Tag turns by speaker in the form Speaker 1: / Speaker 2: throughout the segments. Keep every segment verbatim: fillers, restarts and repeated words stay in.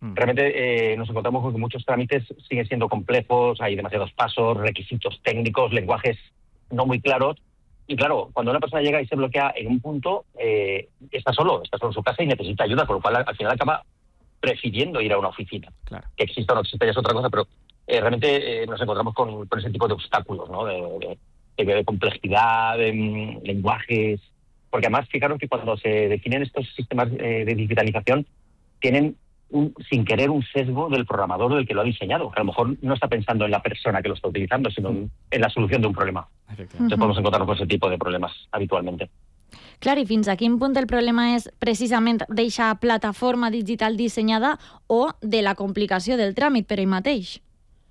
Speaker 1: Mm. Realmente eh, nos encontramos con que muchos trámites siguen siendo complejos, hay demasiados pasos, requisitos técnicos, lenguajes no muy claros. Y claro, cuando una persona llega y se bloquea en un punto, eh, está solo, está solo en su casa y necesita ayuda, con lo cual al final acaba prefiriendo ir a una oficina. Claro. Que exista o no exista ya es otra cosa, pero eh, realmente eh, nos encontramos con, con ese tipo de obstáculos, ¿no? De, de, de complejidad, de um, lenguajes. Porque además, fijaros que cuando se definen estos sistemas eh, de digitalización, tienen un, sin querer un sesgo del programador o del que lo ha diseñado, que a lo mejor no está pensando en la persona que lo está utilizando, sino en, en la solución de un problema. Entonces podemos encontrarnos con ese tipo de problemas habitualmente.
Speaker 2: Clar, i fins a quin punt el problema és precisament d'eixa plataforma digital dissenyada o de la complicació del tràmit per ell mateix?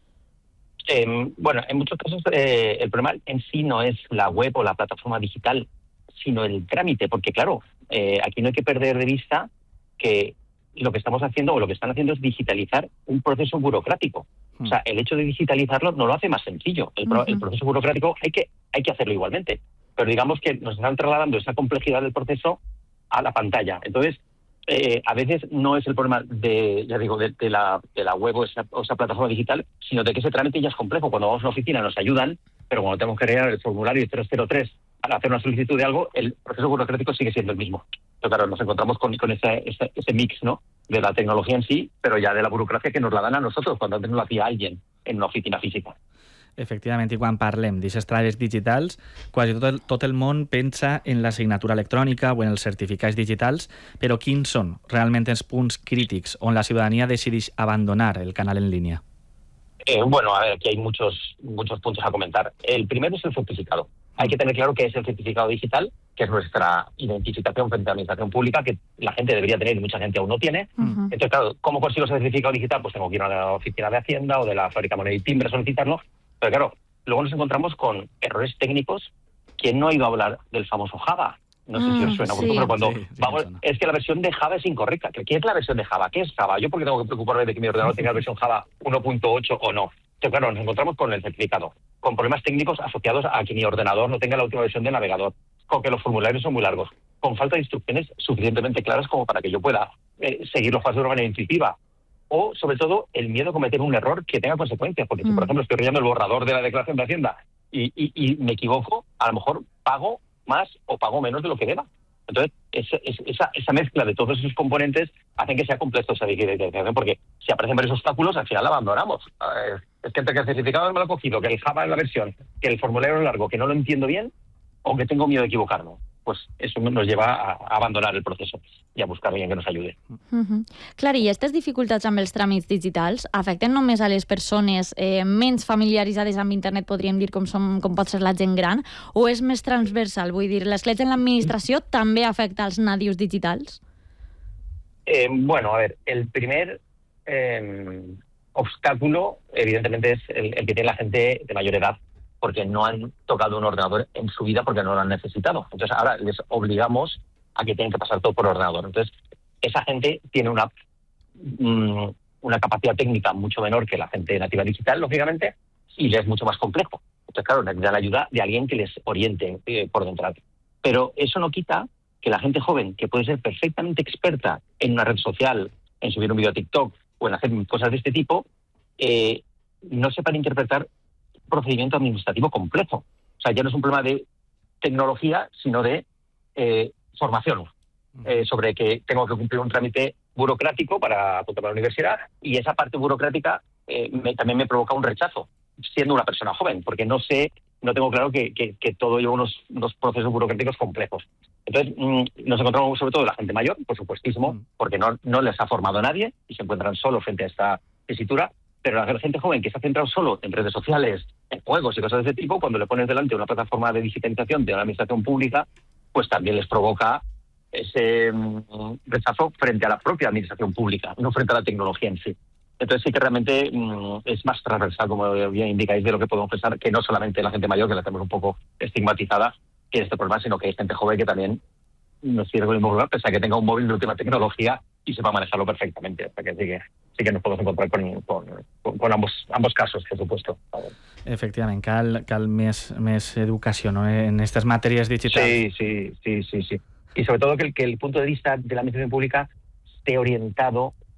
Speaker 1: Eh, bueno, en muchos casos eh, el problema en sí no es la web o la plataforma digital, sino el trámite, porque claro, eh, aquí no hay que perder de vista que lo que estamos haciendo o lo que están haciendo es digitalizar un proceso burocrático. O sea, el hecho de digitalizarlo no lo hace más sencillo. El, pro- uh-huh. el proceso burocrático hay que, hay que hacerlo igualmente. Pero digamos que nos están trasladando esa complejidad del proceso a la pantalla. Entonces, eh, a veces no es el problema de, ya digo, de, de, la, de la web o esa, o esa plataforma digital, sino de que ese trámite ya es complejo. Cuando vamos a una oficina nos ayudan, pero cuando tenemos que rellenar el formulario cero cero tres para hacer una solicitud de algo, el proceso burocrático sigue siendo el mismo. Pero claro, nos encontramos con, con ese, ese, ese mix, ¿no?, de la tecnología en sí, però ja de la burocràcia que nos la dan a nosotros, quan antes no la hacía alguien en una oficina física.
Speaker 3: Efectivament, i quan parlem d'aquestes traves digitals, quasi tot el, tot el món pensa en la signatura electrònica o en els certificats digitals, però quins són realment els punts crítics on la ciutadania decideix abandonar el canal en línia?
Speaker 1: Eh, bueno, a ver, aquí hay muchos, muchos puntos a comentar. El primero es el certificado. Hay que tener claro qué es el certificado digital, que es nuestra identificación frente a la administración pública, que la gente debería tener y mucha gente aún no tiene. Uh-huh. Entonces, claro, ¿cómo consigo ese certificado digital? Pues tengo que ir a la oficina de Hacienda o de la fábrica moneda y timbre a solicitarlo. Pero claro, luego nos encontramos con errores técnicos. ¿Quién no ha ido a hablar del famoso Java? No sé mm, si os suena, sí. Pero cuando sí, sí, vamos, es que la versión de Java es incorrecta. ¿Qué es la versión de Java? ¿Qué es Java? ¿Yo por qué tengo que preocuparme de que mi ordenador tenga la versión Java uno punto ocho o no? Entonces, claro, nos encontramos con el certificado, con problemas técnicos asociados a que mi ordenador no tenga la última versión del navegador, con que los formularios son muy largos, con falta de instrucciones suficientemente claras como para que yo pueda eh, seguir los pasos de una manera intuitiva. O, sobre todo, el miedo a cometer un error que tenga consecuencias. Porque si, por ejemplo, estoy rellenando el borrador de la declaración de Hacienda y, y, y me equivoco, a lo mejor pago más o pago menos de lo que deba. Entonces, esa, esa, esa mezcla de todos esos componentes hacen que sea complejo esa digitalización, porque si aparecen varios obstáculos, al final la abandonamos. Eh, es que entre que el certificado me lo he cogido, que el Java es la versión, que el formulario es largo, que no lo entiendo bien, o que tengo miedo de equivocarme. Pues eso nos lleva a, a abandonar el proceso i a buscar alguien que nos ayude.
Speaker 2: Uh-huh. Clar, i aquestes dificultats amb els tràmits digitals afecten només a les persones eh, menys familiaritzades amb internet, podríem dir, com, som, com pot ser la gent gran, o és més transversal? Vull dir, l'escletx en l'administració també afecta als nadius digitals?
Speaker 1: Eh, bueno, a ver, el primer eh, obstáculo, evidentemente, es el, el que tiene la gente de mayor edad, porque no han tocado un ordenador en su vida porque no lo han necesitado. Entonces ahora les obligamos a que tienen que pasar todo por ordenador. Entonces esa gente tiene una, mmm, una capacidad técnica mucho menor que la gente nativa digital, lógicamente, y les es mucho más complejo. Entonces, claro, necesitan la ayuda de alguien que les oriente eh, por dentro. Pero eso no quita que la gente joven, que puede ser perfectamente experta en una red social, en subir un vídeo a TikTok o en hacer cosas de este tipo, eh, no sepan interpretar procedimiento administrativo complejo. O sea, ya no es un problema de tecnología, sino de eh, formación, eh, sobre que tengo que cumplir un trámite burocrático para apuntar a la universidad, y esa parte burocrática eh, me, también me provoca un rechazo, siendo una persona joven, porque no sé, no tengo claro que, que, que todo lleva unos, unos procesos burocráticos complejos. Entonces, mmm, nos encontramos sobre todo la gente mayor, por supuestísimo, porque no, no les ha formado nadie y se encuentran solos frente a esta tesitura. Pero la gente joven que se ha centrado solo en redes sociales, en juegos y cosas de ese tipo, cuando le pones delante una plataforma de digitalización de una administración pública, pues también les provoca ese mmm, rechazo frente a la propia administración pública, no frente a la tecnología en sí. Entonces sí que realmente mmm, es más transversal, como bien indicáis, de lo que podemos pensar, que no solamente la gente mayor, que la tenemos un poco estigmatizada, que este problema, sino que hay gente joven que también nos sirve con el mismo problema, pese a que tenga un móvil de última tecnología y sepa manejarlo perfectamente. O sea que sí que, sí que nos podemos encontrar con, con, con, con ambos, ambos casos, por supuesto.
Speaker 3: Efectivament, cal, cal més, més educació, ¿no?, en estas materias digitales.
Speaker 1: Sí, sí, sí, sí, sí. Y sobre todo que el, que el punto de vista de la administración pública esté orientado